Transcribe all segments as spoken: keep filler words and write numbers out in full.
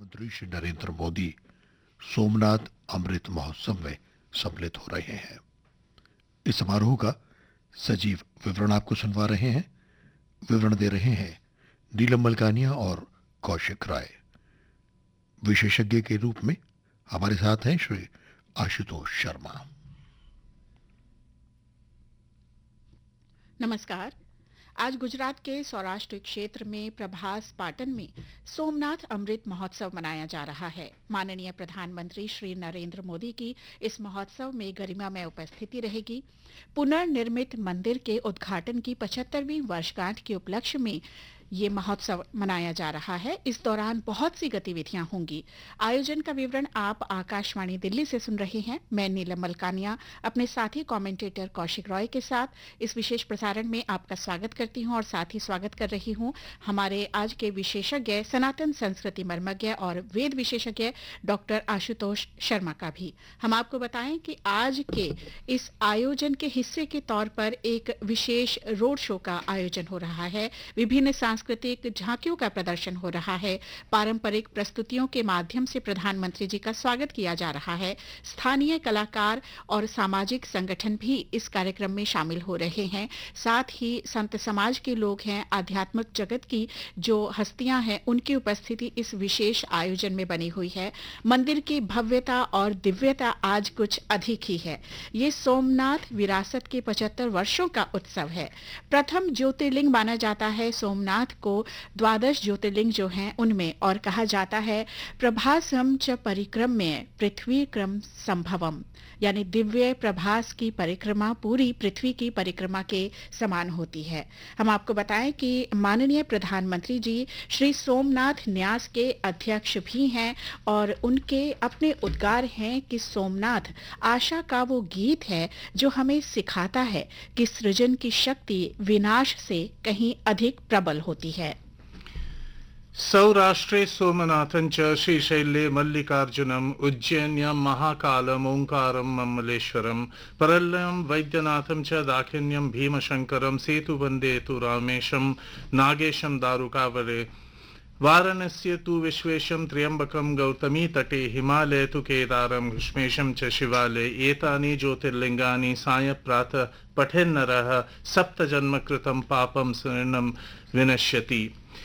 प्रधानमंत्री श्री नरेंद्र मोदी सोमनाथ अमृत महोत्सव में सम्मिलित हो रहे हैं। इस समारोह का सजीव विवरण आपको सुनवा रहे हैं। विवरण दे रहे हैं नीलम मलकानिया और कौशिक राय। विशेषज्ञ के रूप में हमारे साथ हैं श्री आशुतोष शर्मा। नमस्कार। आज गुजरात के सौराष्ट्र क्षेत्र में प्रभास पाटन में सोमनाथ अमृत महोत्सव मनाया जा रहा है। माननीय प्रधानमंत्री श्री नरेंद्र मोदी की इस महोत्सव में गरिमा में उपस्थिति रहेगी। पुनर्निर्मित मंदिर के उद्घाटन की पचहत्तरवीं वर्षगांठ के उपलक्ष्य में ये महोत्सव मनाया जा रहा है। इस दौरान बहुत सी गतिविधियां होंगी। आयोजन का विवरण आप आकाशवाणी दिल्ली से सुन रहे हैं। मैं नीलम मलकानिया अपने साथी कमेंटेटर कौशिक रॉय के साथ इस विशेष प्रसारण में आपका स्वागत करती हूं और साथ ही स्वागत कर रही हूं हमारे आज के विशेषज्ञ सनातन संस्कृति मर्मज्ञ और वेद विशेषज्ञ डॉक्टर आशुतोष शर्मा का भी। हम आपको बताएं कि आज के इस आयोजन के हिस्से के तौर पर एक विशेष रोड शो का आयोजन हो रहा है। विभिन्न सांस्कृतिक झांकियों का प्रदर्शन हो रहा है। पारंपरिक प्रस्तुतियों के माध्यम से प्रधानमंत्री जी का स्वागत किया जा रहा है। स्थानीय कलाकार और सामाजिक संगठन भी इस कार्यक्रम में शामिल हो रहे हैं। साथ ही संत समाज के लोग हैं, आध्यात्मिक जगत की जो हस्तियां हैं, उनकी उपस्थिति इस विशेष आयोजन में बनी हुई है। मंदिर की भव्यता और दिव्यता आज कुछ अधिक ही है। ये सोमनाथ विरासत के पचहत्तर वर्षों का उत्सव है। प्रथम ज्योतिर्लिंग माना जाता है सोमनाथ को द्वादश ज्योतिर्लिंग जो हैं उनमें, और कहा जाता है प्रभासम च परिक्रम्य पृथ्वी क्रम संभवम, यानी दिव्य प्रभास की परिक्रमा पूरी पृथ्वी की परिक्रमा के समान होती है। हम आपको बताएं कि माननीय प्रधानमंत्री जी श्री सोमनाथ न्यास के अध्यक्ष भी हैं और उनके अपने उद्गार हैं कि सोमनाथ आशा का वो गीत है जो हमें सिखाता है कि सृजन की शक्ति विनाश से कहीं अधिक प्रबल होती है। सौराष्ट्रे सोमनाथं च श्रीशैले मल्लिकार्जुनम् उज्जैन्यां महाकालम् ओंकारं ममलेश्वरं परल्यं वैद्यनाथं च दाक्षिण्यं भीमशंकरं सेतुवन्दे तु रामेशं नागेशं दारुकावरे वाराणस्य तु विश्वेशं त्र्यंबकं गौतमी तटे हिमालये तु केदारं घृष्मेशं च शिवालये एतानि ज्योतिर्लिंगानि सायं प्रातः पठेन्नरः सप्तजन्मकृतं पापं स्वर्णं विनश्यति।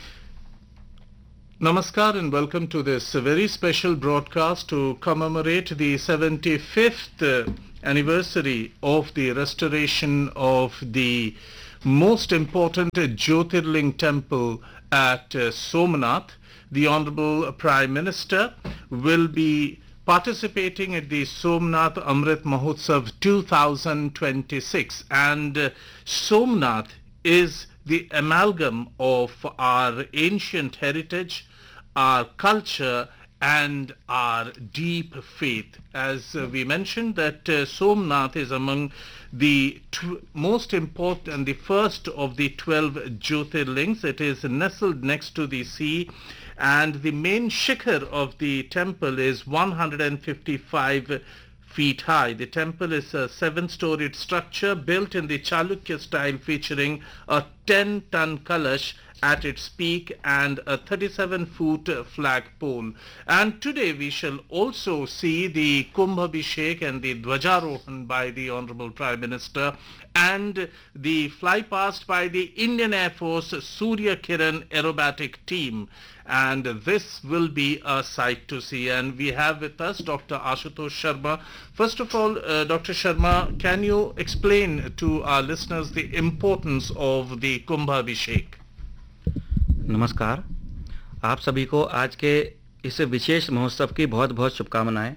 Namaskar and welcome to this very special broadcast to commemorate the seventy-fifth anniversary of the restoration of the most important Jyotirling temple at Somnath. The Honorable Prime Minister will be participating at the Somnath Amrit Mahotsav two thousand twenty-six, and Somnath is the amalgam of our ancient heritage, our culture and our deep faith. As uh, we mentioned that uh, Somnath is among the tw- most important and the first of the twelve Jyotirlings. It is nestled next to the sea, and the main shikhar of the temple is one hundred fifty-five feet high. The temple is a seven-storied structure built in the Chalukya style, featuring a ten-ton kalash at its peak and a thirty-seven foot flagpole. And today we shall also see the Kumbh Abhishek and the Dwajarohan by the Honorable Prime Minister, and the fly past by the Indian Air Force Surya Kiran aerobatic team. And this will be a sight to see. And we have with us Doctor Ashutosh Sharma. First of all, uh, Doctor Sharma, can you explain to our listeners the importance of the Kumbh Abhishek? नमस्कार, आप सभी को आज के इस विशेष महोत्सव की बहुत बहुत शुभकामनाएं।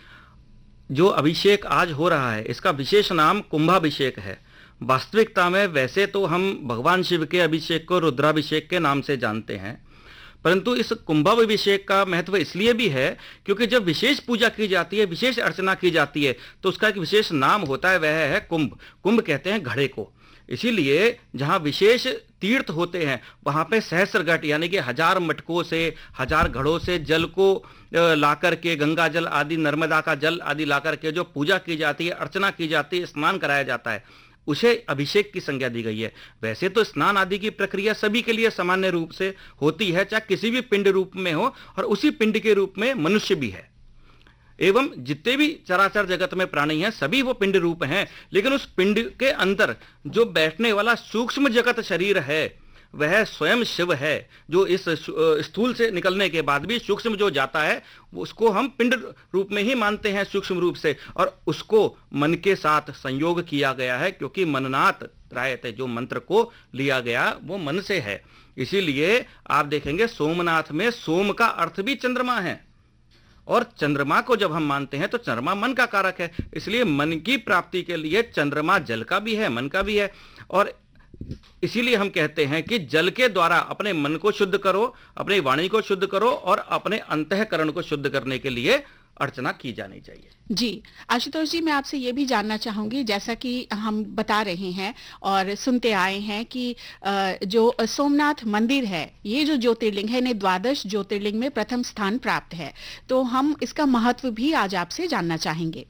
जो अभिषेक आज हो रहा है इसका विशेष नाम कुंभाभिषेक है। वास्तविकता में वैसे तो हम भगवान शिव के अभिषेक को रुद्राभिषेक के नाम से जानते हैं, परंतु इस कुंभाभिषेक का महत्व इसलिए भी है क्योंकि जब विशेष पूजा की जाती है, विशेष अर्चना की जाती है, तो उसका एक विशेष नाम होता है, वह है कुंभ। कुंभ कहते हैं घड़े को। इसीलिए जहाँ विशेष तीर्थ होते हैं वहाँ पे सहस्रघट यानी कि हजार मटकों से, हजार घड़ों से जल को ला करके, गंगा जल आदि, नर्मदा का जल आदि ला करके जो पूजा की जाती है, अर्चना की जाती है, स्नान कराया जाता है। उसे अभिषेक की संज्ञा दी गई है। वैसे तो स्नान आदि की प्रक्रिया सभी के लिए सामान्य रूप से होती है, चाहे किसी भी पिंड रूप में हो, और उसी पिंड के रूप में मनुष्य भी है एवं जितने भी चराचर जगत में प्राणी हैं सभी वो पिंड रूप हैं। लेकिन उस पिंड के अंदर जो बैठने वाला सूक्ष्म जगत शरीर है वह स्वयं शिव है, जो इस स्थूल से निकलने के बाद भी सूक्ष्म जो जाता है उसको हम पिंड रूप में ही मानते हैं सूक्ष्म रूप से, और उसको मन के साथ संयोग किया गया है, क्योंकि मननात् त्रायते, जो मंत्र को लिया गया वो मन से है। इसीलिए आप देखेंगे सोमनाथ में सोम का अर्थ भी चंद्रमा है, और चंद्रमा को जब हम मानते हैं तो चंद्रमा मन का कारक है, इसलिए मन की प्राप्ति के लिए चंद्रमा जल का भी है, मन का भी है। और इसीलिए हम कहते हैं कि जल के द्वारा अपने मन को शुद्ध करो, अपनी वाणी को शुद्ध करो, और अपने अंतःकरण को शुद्ध करने के लिए अर्चना की जानी चाहिए। जी आशुतोष जी, मैं आपसे ये भी जानना चाहूंगी, जैसा कि हम बता रहे हैं और सुनते आए हैं कि जो सोमनाथ मंदिर है, ये जो ज्योतिर्लिंग है, इन्हें द्वादश ज्योतिर्लिंग में प्रथम स्थान प्राप्त है, तो हम इसका महत्व भी आज आपसे जानना चाहेंगे।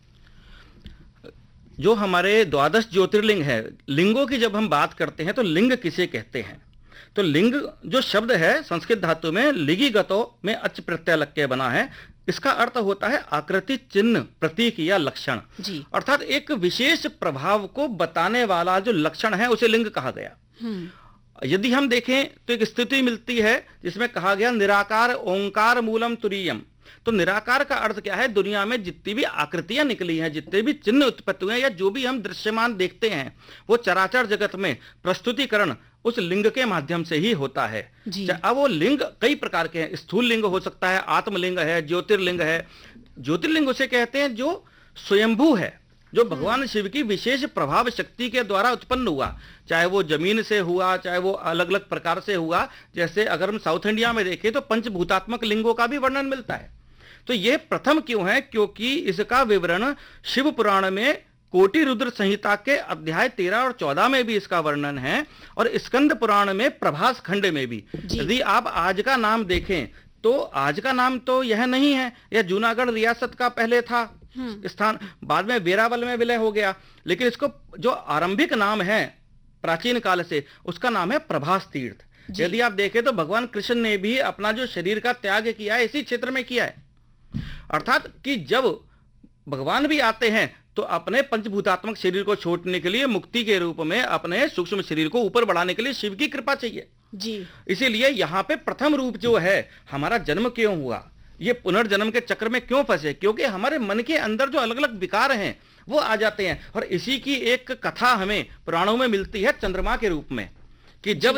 जो हमारे द्वादश ज्योतिर्लिंग है, लिंगों की जब हम बात करते हैं तो लिंग किसे कहते हैं, तो लिंग जो शब्द है संस्कृत धातु में लिगी गतो में अच प्रत्यय लग के बना है। इसका अर्थ होता है आकृति, चिन्ह, प्रतीक या लक्षण, अर्थात एक विशेष प्रभाव को बताने वाला जो लक्षण है उसे लिंग कहा गया। यदि हम देखें तो एक स्थिति मिलती है जिसमें कहा गया निराकार ओंकार मूलम तुरीयम। तो निराकार का अर्थ क्या है, दुनिया में जितनी भी आकृतियां निकली हैं, जितने भी चिन्ह उत्पत्ति हुए हैं, या जो भी हम दृश्यमान देखते हैं, वो चराचर जगत में प्रस्तुतिकरण उस लिंग के माध्यम से ही होता है। अब वो लिंग कई प्रकार के हैं, स्थूल लिंग हो सकता है, आत्मलिंग है, ज्योतिर्लिंग है। ज्योतिर्लिंग उसे कहते हैं जो स्वयंभू है, जो भगवान शिव की विशेष प्रभाव शक्ति के द्वारा उत्पन्न हुआ, चाहे वो जमीन से हुआ, चाहे वो अलग अलग प्रकार से हुआ। जैसे अगर हम साउथ इंडिया में देखें तो पंचभूतात्मक लिंगों का भी वर्णन मिलता है। तो ये प्रथम क्यों है, क्योंकि इसका विवरण शिव पुराण में कोटि रुद्र संहिता के अध्याय तेरह और चौदह में भी इसका वर्णन है, और स्कंद पुराण में प्रभास खंड में भी। यदि आप आज का नाम देखें तो आज का नाम तो यह नहीं है, यह जूनागढ़ रियासत का पहले था स्थान, बाद में वेरावल में विलय हो गया, लेकिन इसको जो आरंभिक नाम है प्राचीन काल से उसका नाम है प्रभास तीर्थ। यदि आप देखें तो भगवान कृष्ण ने भी अपना जो शरीर का त्याग किया है इसी क्षेत्र में किया है, अर्थात कि जब भगवान भी आते हैं तो अपने पंचभूतात्मक शरीर को छोड़ने के लिए मुक्ति के रूप में अपने सूक्ष्म शरीर को ऊपर बढ़ाने के लिए शिव की कृपा चाहिए जी। इसीलिए यहाँ पे प्रथम रूप जो है, हमारा जन्म क्यों हुआ, ये पुनर्जन्म के चक्र में क्यों फंसे, क्योंकि हमारे मन के अंदर जो अलग अलग विकार हैं वो आ जाते हैं। और इसी की एक कथा हमें पुराणों में मिलती है चंद्रमा के रूप में, कि जब